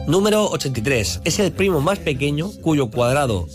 Número 83. Es el primo más pequeño cuyo cuadrado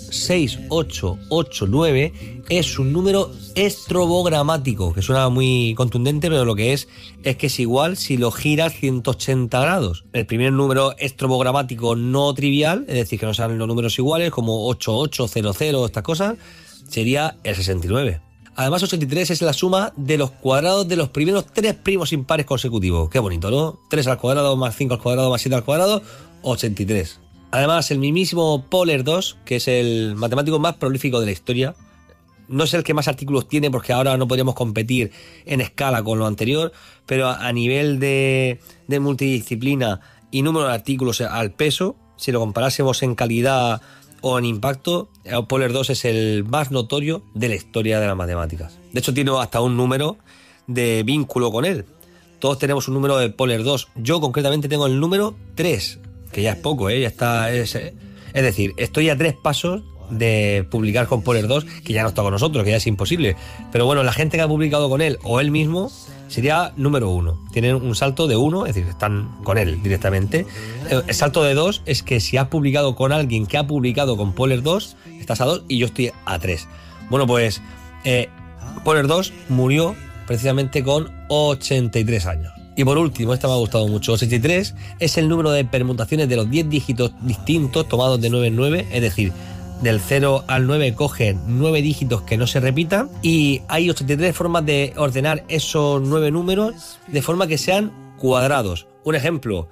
6889 es un número estrobogramático, que suena muy contundente, pero lo que es que es igual si lo giras 180 grados. El primer número estrobogramático no trivial, es decir, que no sean los números iguales, como 8800, estas cosas, sería el 69. Además, 83 es la suma de los cuadrados de los primeros 3 primos impares consecutivos. Qué bonito, ¿no? 3 al cuadrado más 5 al cuadrado más 7 al cuadrado, 83. Además, el mismísimo Pöhler II, que es el matemático más prolífico de la historia, no es el que más artículos tiene porque ahora no podríamos competir en escala con lo anterior, pero a nivel de multidisciplina y número de artículos al peso, si lo comparásemos en calidad o en impacto, Pöhler II es el más notorio de la historia de las matemáticas. De hecho, tiene hasta un número de vínculo con él. Todos tenemos un número de Pöhler II. Yo concretamente tengo el número 3, que ya es poco, ya está. Es decir, estoy a 3 pasos de publicar con Pöhler II, que ya no está con nosotros, que ya es imposible. Pero bueno, la gente que ha publicado con él o él mismo sería número 1. Tienen un salto de 1, es decir, están con él directamente. El salto de 2 es que si has publicado con alguien que ha publicado con Pöhler II, estás a 2 y yo estoy a 3. Bueno, pues Pöhler II murió precisamente con 83 años. Y por último, esta me ha gustado mucho, 83 es el número de permutaciones de los 10 dígitos distintos tomados de 9 en 9, es decir, del 0 al 9 cogen 9 dígitos que no se repitan y hay 83 formas de ordenar esos 9 números de forma que sean cuadrados. Un ejemplo,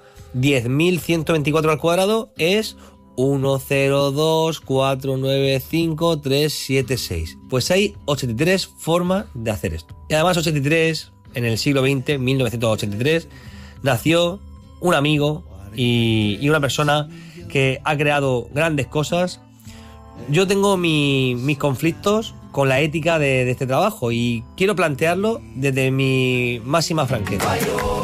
10.124 al cuadrado es 1, 0, 2, 4, 9, 5, 3, 7, 6. Pues hay 83 formas de hacer esto. Y además 83, en el siglo XX, 1983, nació un amigo y una persona que ha creado grandes cosas. Yo tengo mis conflictos con la ética de este trabajo y quiero plantearlo desde mi máxima franqueza.